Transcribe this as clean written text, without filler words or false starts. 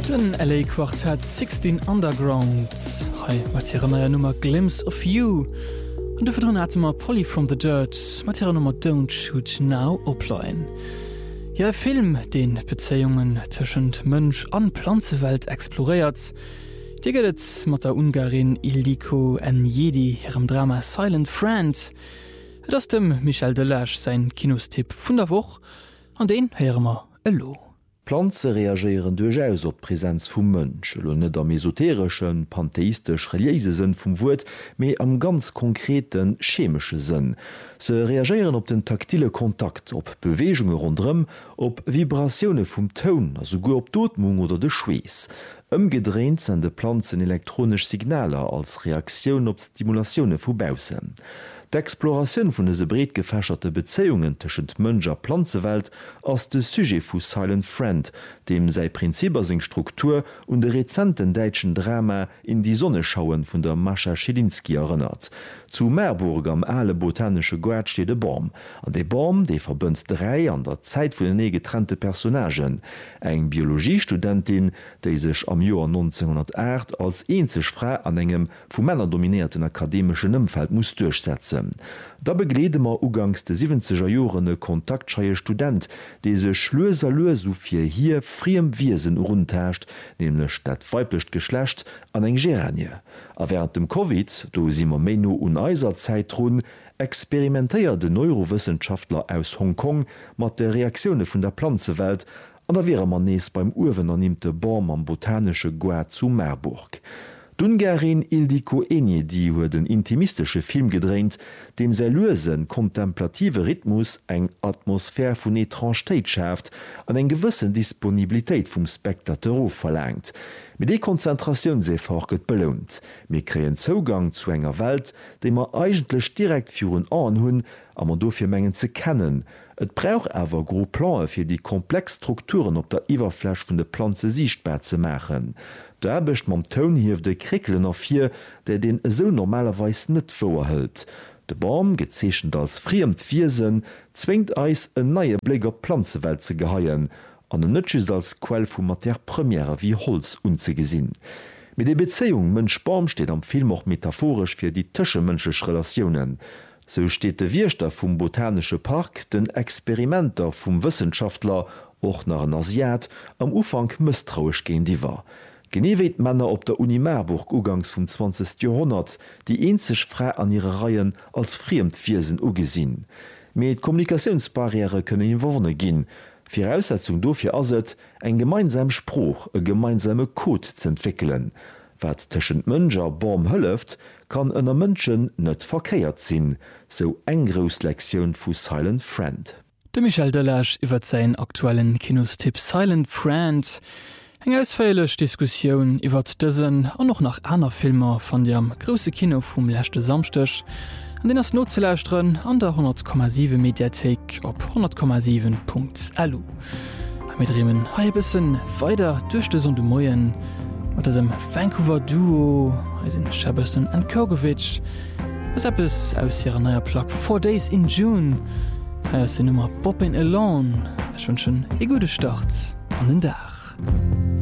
Den LA Quartett 16 Underground. Hi, mit ihrer neuen Nummer Glimpse of You. Und dafür drin hatten wir Polly from the Dirt mit ihrer Nummer Don't Shoot Now upline. Ja, ein Film, den Beziehungen zwischen Mensch und Pflanzenwelt exploriert. Die geht jetzt mit der Ungarin Ildiko Njedi ihrem Drama Silent Friend. Das ist dem Michel Delage sein Kinostipp von der Woche. Und den hören wir allo. Pflanze reagieren durchaus op Präsenz vum Mënsch, net am esoterischen, pantheistisch reliise Sinn vum Wort, méi am ganz konkreten chemische Sinn. Se reagieren op den taktile Kontakt, op Bewegunge rundrem, op Vibrationune vum Ton, also go op Dotmung oder de Schwees. Gedreht sind de Pflanzen elektronisch Signaler als Reaktion op Stimulationune vubausen. D'Exploration vun dese bret gefächerte Bezeungen tschent Mënger Pflanzewelt ass de Sujet vu Silent Friend, dem sei Prinziper seg Struktur und de rezenten deitschen Drama in die Sonne schauen vun der Mascha Schilinski erinnert. Zu Meerburg am alle botanische Guard steht de Baum. An de Baum, de verbënnt 3 an der Zeit vu den getrennte Personagen. Eng Biologiestudentin, déi sech am Joar 1908 als eenzech Frau an engem vu Männer dominierten akademischen Ëmfeld muss durchsetzen. Da beglede ma ugangs de 70er Jorene kontaktscheie Student, de se schlöser so fir hier friem Wiesen rundherrscht, nämlich dat weiblecht Geschlecht an eng Geranie. A während dem Covid, do si ma Meno un eiser Zeitrun, experimentéiert de Neurowissenschaftler aus Hongkong mat de Reaktionune vun der Pflanzewelt, an da wäre man nees beim Urwen annimte Baum am botanische Guard zu Meerburg. D'Ungarin Ildiko Njedi huet den intimistische Film gedreht, dem se lösen kontemplative Rhythmus eng Atmosphär vun Etrangetéit schärft an eng gewissen Disponibilitéit vum Spektateur verlangt. Mit de Konzentrationun sefach gëtt belohnt. Mir kreen Zugang zu enger Welt, de man eigentlich direkt führen an hunn, a man dofir Mengen ze kennen. Et brauch awer gro Plan fir die Komplexstrukturen op der Iwerfläch vun de Pflanze sichtbar ze machen. Da becht mam Ton hief de Krikelen auf 4, der den so normalerweis net vorhält. De Baum, gezeechend als friemt Wiesen, zwingt eis en neie Bläger Pflanzewelt ze geheien, an den Nëtschis als Quell vu Materiepremiere wie Holz unzegesinn. Mit de Bezeung Mënsch-Baum steht am Film auch metaphorisch fir die tëschemënschech Relationen. So steht de Wirchter vum Botanische Park, den Experimenter vum Wissenschaftler, och nach en Asiat, am Ufang misstrauisch gehen die war. Geneweet Männer op der Uni Meerburg ugangs vum 20. Jahrhundert, die eenzech frei an ihre Reihen als friemt Wiesen ugesinn. Met Kommunikationsbarriere kënne inwurne ginn. Voraussetzung dofir aset, eng gemeinsam Spruch, e gemeinsame Code zu entwickeln. Wat tschent Mënger Baum hëlleft, kann ënner Mënschen net verkeiert sinn, so eng gros Lektion vu Silent Friend. De Michel Delage iwwer sein aktuellen Kinostipp Silent Friend. Eng ausfeilech Diskussion iwwer dëssen an noch nach aner Filmer van dem grosse Kino vum lächte Samstech, an den ass Notzeläusren an der 100,7 Mediathek op 100,7.lu. Mit Remen Haibessen weiter duch de sonde Moien, mat asem Vancouver Duo, sinn Schabessen and Kogovic, was es aus ihrer neuer Plaque 4 Days in June, se Nummer Boppin Alone, ech wünschen e gute Start an den Dach.